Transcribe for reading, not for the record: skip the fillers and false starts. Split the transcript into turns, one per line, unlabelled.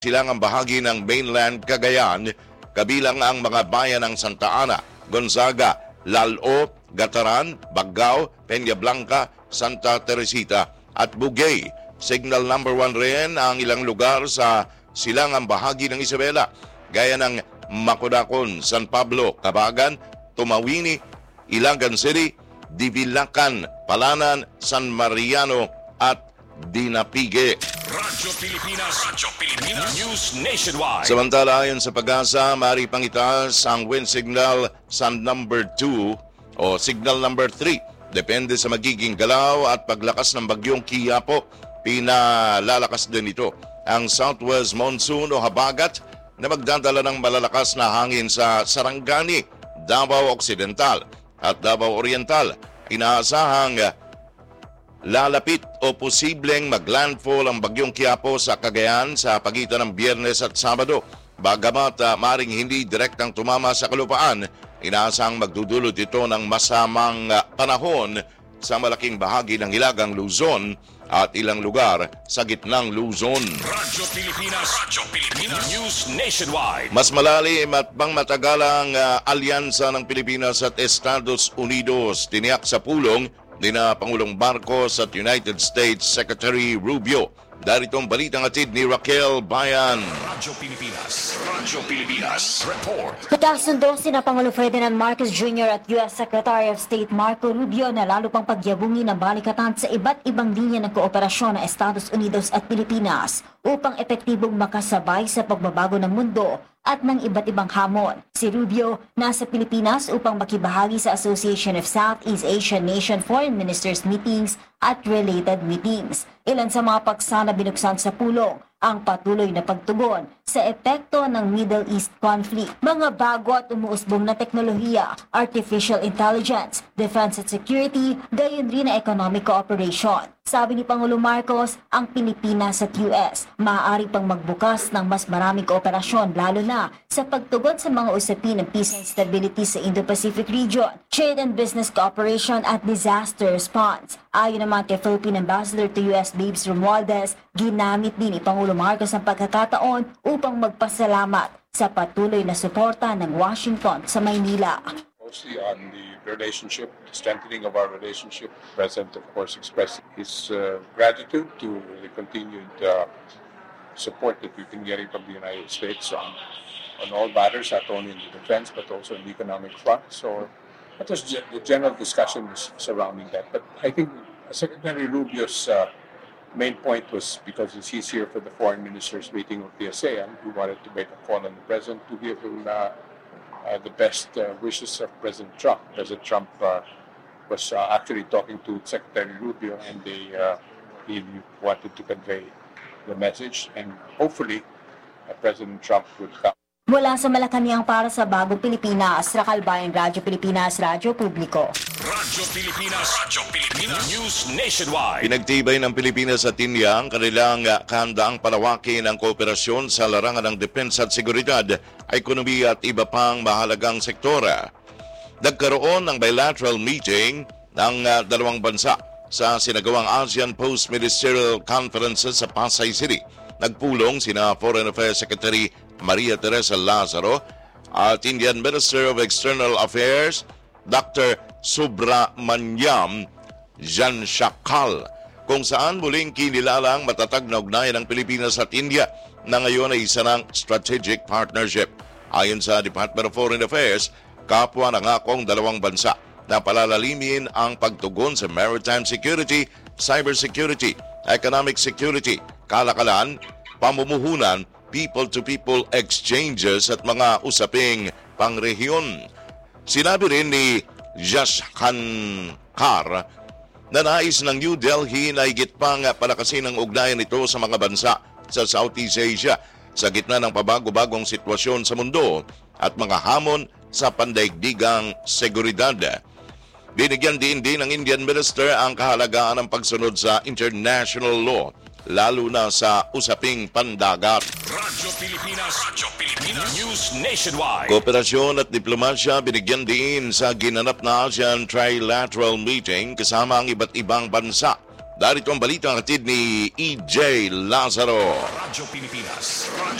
silangang bahagi ng mainland Cagayan, kabilang ang mga bayan ng Santa Ana, Gonzaga, Lalo, Gataran, Baggao, Peña Blanca, Santa Teresita at Bugay. Signal number 1 rin ang ilang lugar sa silangang bahagi ng Isabela, gaya ng Macodacon, San Pablo, Cabagan, Tumawini, Ilagan City, Divilacan, Palanan, San Mariano at Dinapigue.
Radyo Pilipinas News Nationwide.
Samantala, ayon sa Pag-asa, maaari pang itaas ang wind signal sa number 2 o signal number 3. Depende sa magiging galaw at paglakas ng bagyong Quiapo. Pinalalakas din ito ang southwest monsoon o habagat na magdadala ng malalakas na hangin sa Sarangani, Davao Occidental at Davao Oriental. Inaasahang lalapit o posibleng maglandfall ang bagyong Quiapo sa Cagayan sa pagitan ng Biyernes at Sabado. Bagamat maring hindi direktang tumama sa kalupaan, inaasahang magdudulot ito ng masamang panahon sa malaking bahagi ng Hilagang Luzon at ilang lugar sa gitnang Luzon.
Radyo Pilipinas News Nationwide.
Mas malalim at pangmatagalang alyansa ng Pilipinas at Estados Unidos tiniyak sa pulong ni na Pangulong Marcos at United States Secretary Rubio. Darito ang balitang atid ni Raquel Bayan.
Radyo Pilipinas Report.
Nagkasundo sina Pangulo Ferdinand Marcos Jr. at U.S. Secretary of State Marco Rubio na lalo pang pagyabungin ng balikatan sa iba't ibang linya ng kooperasyon ng Estados Unidos at Pilipinas upang epektibong makasabay sa pagbabago ng mundo at ng iba't ibang hamon. Si Rubio nasa Pilipinas upang makibahagi sa Association of Southeast Asian Nation Foreign Ministers meetings at related meetings. Ilan sa mga paksa na binuksan sa pulong ang patuloy na pagtugon sa epekto ng Middle East conflict, mga bago at umuusbong na teknolohiya, artificial intelligence, defense at security, gayon rin na economic cooperation. Sabi ni Pangulo Marcos, ang Pilipinas at US maaari pang magbukas ng mas maraming kooperasyon lalo na sa pagtugon sa mga usapin ng peace and stability sa Indo-Pacific region, trade and business cooperation at disaster response. Ayon naman kay Philippine Ambassador to US Babes Romualdez, ginamit din ni Pangulo Marcos ang pagkakataon upang magpasalamat sa patuloy na suporta ng Washington sa Maynila.
Mostly on the relationship, strengthening of our relationship. The President, of course, expressed his gratitude to the continued support that we've been getting from the United States on all matters, not only in the defense but also in the economic front. So that was the general discussion surrounding that. But I think Secretary Rubio's main point was because he's here for the foreign ministers meeting of the ASEAN, who wanted to make a call on the President to give him the best wishes of President Trump. President Trump was actually talking to Secretary Rubio, and he wanted to convey the message, and hopefully President Trump would come.
Mula sa Malacanang para sa Bagong Pilipinas, Raquel Bayan, Radyo Pilipinas, Radyo Publiko.
Radyo Pilipinas News Nationwide.
Pinagtibay ng Pilipinas at India ang kanilang kahandaang palawakin ng kooperasyon sa larangan ng depensa at seguridad, ekonomiya at iba pang mahalagang sektora. Nagkaroon ng bilateral meeting ng dalawang bansa sa sinagawang ASEAN Post-Ministerial Conferences sa Pasay City. Nagpulong sina Foreign Affairs Secretary Maria Teresa Lazaro at Indian Minister of External Affairs Dr. Subramanyam Janshankar, kung saan muling kinilalang matatag na ugnayan ng Pilipinas at India na ngayon ay isa ng strategic partnership. Ayon sa Department of Foreign Affairs, kapwa nangakong dalawang bansa na palalalim ang pagtugon sa maritime security, cybersecurity, economic security, kalakalan, pamumuhunan, people-to-people exchanges at mga usaping pangrehiyon. Sinabi rin ni Janshankar na nais ng New Delhi na higit pang palakasin ang ugnayan nito sa mga bansa sa Southeast Asia sa gitna ng pabago-bagong sitwasyon sa mundo at mga hamon sa pandaigdigang seguridad. Binigyan din ng Indian Minister ang kahalagaan ng pagsunod sa international law, lalo na sa usaping pandagat.
Radyo Pilipinas News Nationwide.
Kooperasyon at diplomasya binigyan din sa ginanap na ASEAN Trilateral Meeting kasama ang iba't ibang bansa. Darito ang balita hatid ni EJ Lazaro.
Radyo Pilipinas.